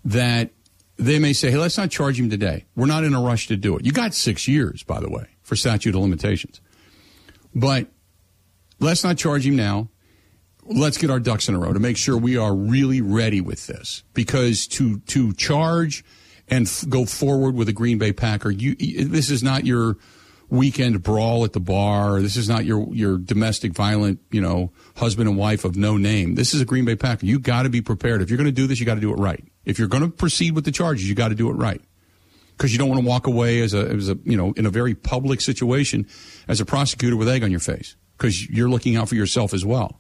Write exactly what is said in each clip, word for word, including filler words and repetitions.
that they may say, hey, let's not charge him today. We're not in a rush to do it. You got six years, by the way, for statute of limitations. But let's not charge him now. Let's get our ducks in a row to make sure we are really ready with this. Because to to charge and f- go forward with a Green Bay Packer, you, this is not your weekend brawl at the bar. This is not your, your domestic violent, you know, husband and wife of no name. This is a Green Bay Packer. You got to be prepared. If you're going to do this, you got to do it right. If you're going to proceed with the charges, you got to do it right. Because you don't want to walk away as a, as a, you know, in a very public situation as a prosecutor with egg on your face. Because you're looking out for yourself as well.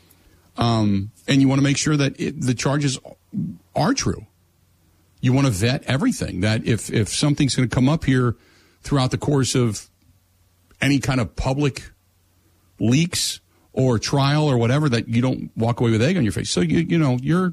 Um, and you want to make sure that it, the charges are true. You want to vet everything. That if, if something's going to come up here throughout the course of any kind of public leaks or trial or whatever, that you don't walk away with egg on your face. So, you you know, you're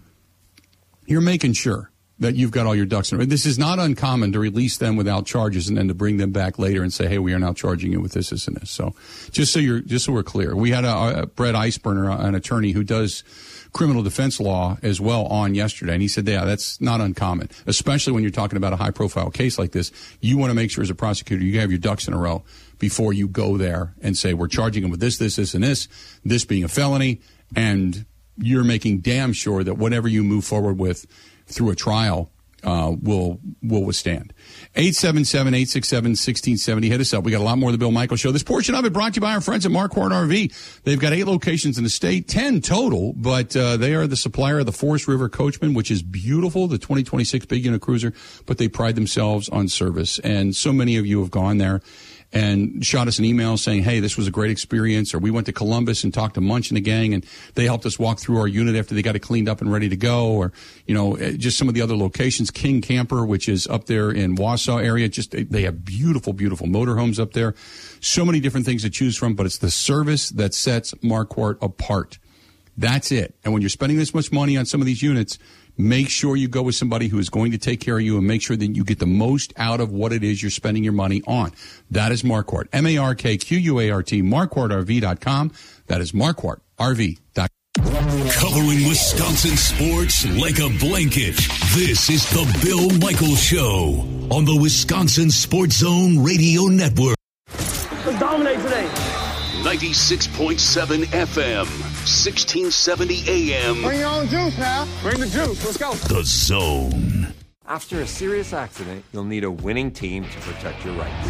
you're making sure that you've got all your ducks in a row. This is not uncommon to release them without charges and then to bring them back later and say, hey, we are now charging you with this, this, and this. So just so you're just so we're clear, we had a, a Brett Eisberner, an attorney who does criminal defense law as well, on yesterday, and he said, yeah, that's not uncommon, especially when you're talking about a high-profile case like this. You want to make sure as a prosecutor you have your ducks in a row before you go there and say, we're charging him with this, this, this, and this, this being a felony, and you're making damn sure that whatever you move forward with through a trial uh, will will withstand. eight seven seven, eight six seven, one six seven zero. Hit us up. We got a lot more of the Bill Michaels Show. This portion of it brought to you by our friends at Marquardt R V. They've got eight locations in the state, ten total, but uh, they are the supplier of the Forest River Coachman, which is beautiful, the twenty twenty-six big unit cruiser, but they pride themselves on service. And so many of you have gone there and shot us an email saying, hey, this was a great experience, or we went to Columbus and talked to Munch and the gang, and they helped us walk through our unit after they got it cleaned up and ready to go, or, you know, just some of the other locations. King Camper, which is up there in Wausau area, just they have beautiful, beautiful motorhomes up there. So many different things to choose from, but it's the service that sets Marquardt apart. That's it. And when you're spending this much money on some of these units, make sure you go with somebody who is going to take care of you and make sure that you get the most out of what it is you're spending your money on. That is Marquardt. M A R K Q U A R T, Marquardt R V dot com. That is Marquardt R V dot com. Covering Wisconsin sports like a blanket. This is the Bill Michaels Show on the Wisconsin Sports Zone Radio Network. Let's dominate today. ninety-six point seven F M, sixteen seventy A M. Bring your own juice now. Bring the juice. Let's go. The Zone. After a serious accident, you'll need a winning team to protect your rights.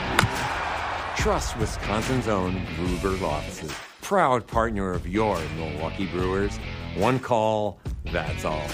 Trust Wisconsin's own Ruber's offices. Proud partner of your Milwaukee Brewers. One call, that's all.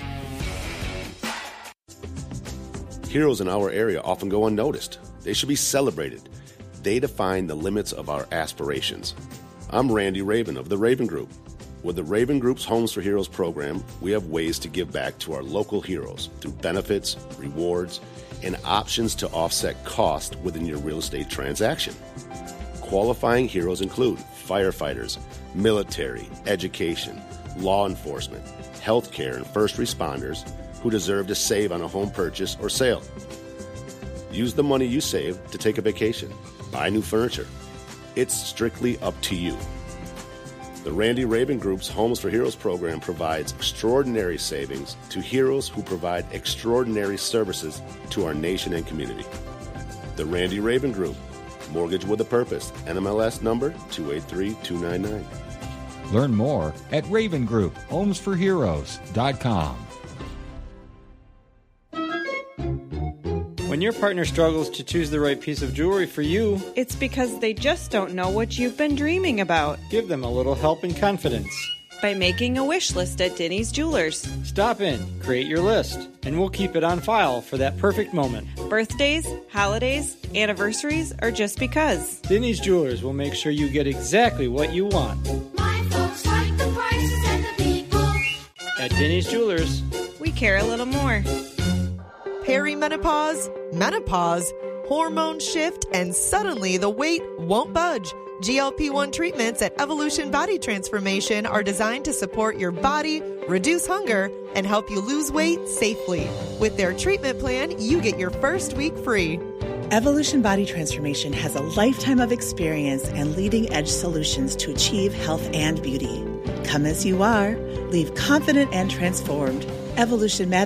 Heroes in our area often go unnoticed. They should be celebrated. They define the limits of our aspirations. I'm Randy Raven of the Raven Group. With the Raven Group's Homes for Heroes program, we have ways to give back to our local heroes through benefits, rewards, and options to offset cost within your real estate transaction. Qualifying heroes include firefighters, military, education, law enforcement, healthcare, and first responders who deserve to save on a home purchase or sale. Use the money you save to take a vacation, buy new furniture. It's strictly up to you. The Randy Raven Group's Homes for Heroes program provides extraordinary savings to heroes who provide extraordinary services to our nation and community. The Randy Raven Group, mortgage with a purpose, N M L S number two eight three two nine nine. Learn more at Raven Group Homes for Heroes dot com. When your partner struggles to choose the right piece of jewelry for you, it's because they just don't know what you've been dreaming about. Give them a little help and confidence by making a wish list at Denny's Jewelers. Stop in, create your list, and we'll keep it on file for that perfect moment. Birthdays, holidays, anniversaries, or just because. Denny's Jewelers will make sure you get exactly what you want. My folks like the prices and the people. At Denny's Jewelers, we care a little more. Perimenopause, menopause, hormone shift, and suddenly the weight won't budge. G L P one treatments at Evolution Body Transformation are designed to support your body, reduce hunger, and help you lose weight safely. With their treatment plan, you get your first week free. Evolution Body Transformation has a lifetime of experience and leading-edge solutions to achieve health and beauty. Come as you are, leave confident and transformed. Evolution